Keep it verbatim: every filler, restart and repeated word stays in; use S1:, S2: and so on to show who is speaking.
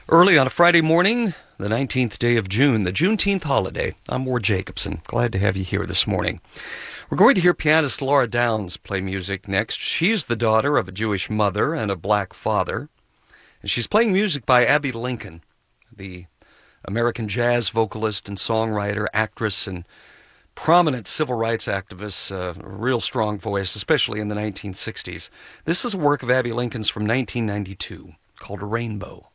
S1: Early on a Friday morning, the nineteenth day of June, the Juneteenth holiday. I'm Ward Jacobson. Glad to have you here this morning. We're going to hear pianist Laura Downs play music next. She's the daughter of a Jewish mother and a black father. And she's playing music by Abbey Lincoln, the American jazz vocalist and songwriter, actress, and prominent civil rights activist, uh, a real strong voice, especially in the nineteen sixties. This is a work of Abbey Lincoln's from nineteen ninety-two called Rainbow.